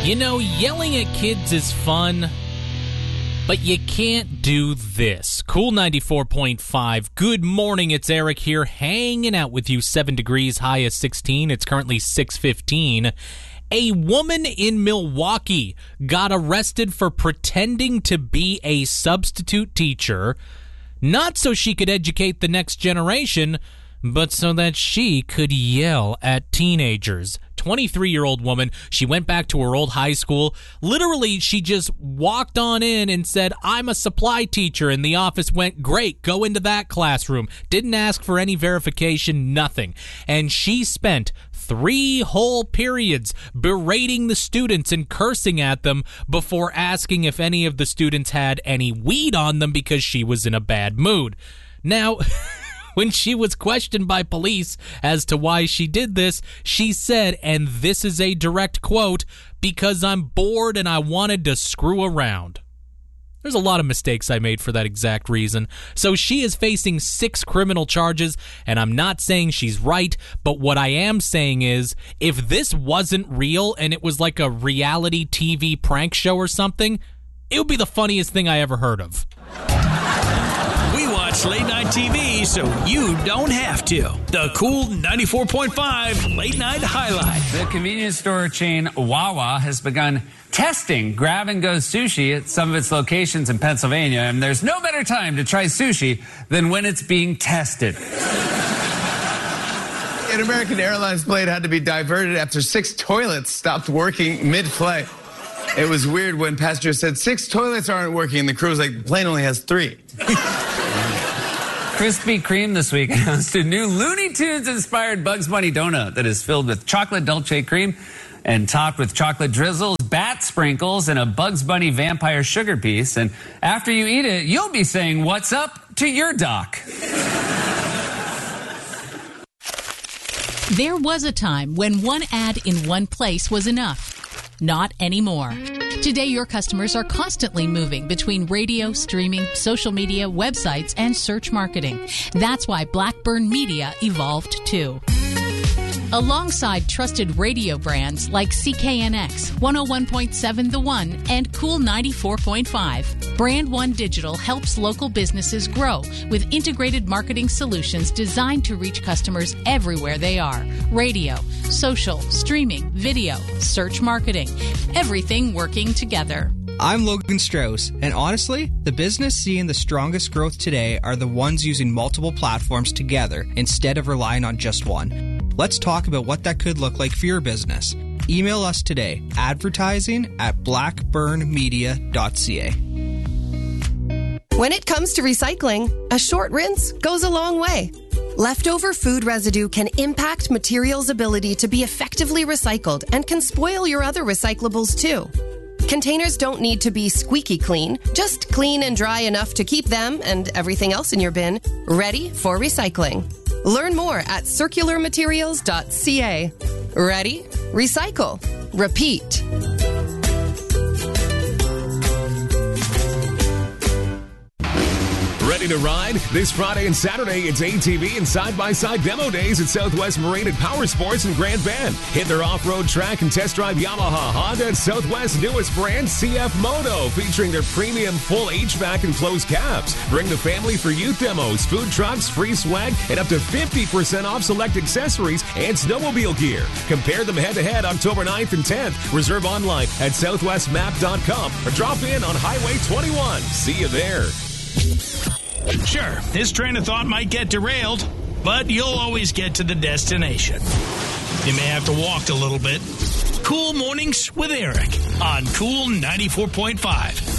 You know, yelling at kids is fun, but you can't do this. Cool 94.5. Good morning, it's Eric here, hanging out with you. 7 degrees, high of 16. It's currently 6:15. A woman in Milwaukee got arrested for pretending to be a substitute teacher, not so she could educate the next generation, but so that she could yell at teenagers. 23-year-old woman, she went back to her old high school. Literally, she just walked on in and said, "I'm a supply teacher," and the office went, "Great, go into that classroom." Didn't ask for any verification, nothing. And she spent 3 whole periods berating the students and cursing at them before asking if any of the students had any weed on them because she was in a bad mood. Now, when she was questioned by police as to why she did this, she said, and this is a direct quote, "because I'm bored and I wanted to screw around." There's a lot of mistakes I made for that exact reason. So she is facing 6 criminal charges, and I'm not saying she's right, but what I am saying is, if this wasn't real and it was like a reality TV prank show or something, it would be the funniest thing I ever heard of. We watch late night TV so you don't have to. The Cool 94.5 Late Night Highlight. The convenience store chain Wawa has begun testing grab-and-go sushi at some of its locations in Pennsylvania, and there's no better time to try sushi than when it's being tested. An American Airlines plane had to be diverted after 6 toilets stopped working mid-flight. It was weird when passengers said 6 toilets aren't working, and the crew was like, the plane only has 3. Krispy Kreme this week announced a new Looney Tunes-inspired Bugs Bunny donut that is filled with chocolate Dolce cream and topped with chocolate drizzles, bat sprinkles, and a Bugs Bunny vampire sugar piece. And after you eat it, you'll be saying, "What's up?" to your doc. There was a time when one ad in one place was enough. Not anymore. Today, your customers are constantly moving between radio, streaming, social media, websites, and search marketing. That's why Blackburn Media evolved too. Alongside trusted radio brands like CKNX, 101.7 The One, and Cool 94.5, Brand One Digital helps local businesses grow with integrated marketing solutions designed to reach customers everywhere they are. Radio, social, streaming, video, search marketing, everything working together. I'm Logan Strauss, and honestly, the business seeing the strongest growth today are the ones using multiple platforms together instead of relying on just one. Let's talk about what that could look like for your business. Email us today, advertising@blackburnmedia.ca. When it comes to recycling, a short rinse goes a long way. Leftover food residue can impact materials' ability to be effectively recycled and can spoil your other recyclables too. Containers don't need to be squeaky clean, just clean and dry enough to keep them and everything else in your bin ready for recycling. Learn more at circularmaterials.ca. Ready? Recycle. Repeat. Ready to ride? This Friday and Saturday, it's ATV and side-by-side demo days at Southwest Marine and Power Sports in Grand Bend. Hit their off-road track and test drive Yamaha, Honda, and Southwest's newest brand, CF Moto, featuring their premium full HVAC and closed cabs. Bring the family for youth demos, food trucks, free swag, and up to 50% off select accessories and snowmobile gear. Compare them head-to-head October 9th and 10th. Reserve online at southwestmap.com or drop in on Highway 21. See you there. Sure, this train of thought might get derailed, but you'll always get to the destination. You may have to walk a little bit. Cool Mornings with Eric on Cool 94.5.